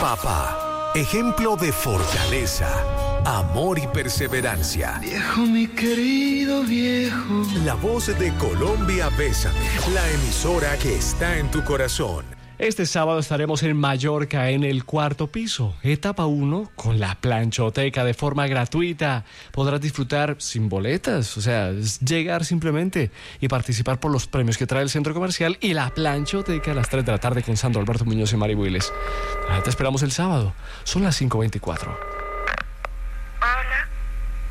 Papá, ejemplo de fortaleza, amor y perseverancia. Viejo, mi querido viejo. La voz de Colombia, Bésame, la emisora que está en tu corazón. Este sábado estaremos en Mallorca, en el 4º piso, etapa 1, con la planchoteca de forma gratuita. Podrás disfrutar sin boletas, o sea, es llegar simplemente y participar por los premios que trae el centro comercial y la planchoteca a las 3 de la tarde con Sandro Alberto Muñoz y Mari Builes. Te esperamos el sábado, son las 5:24.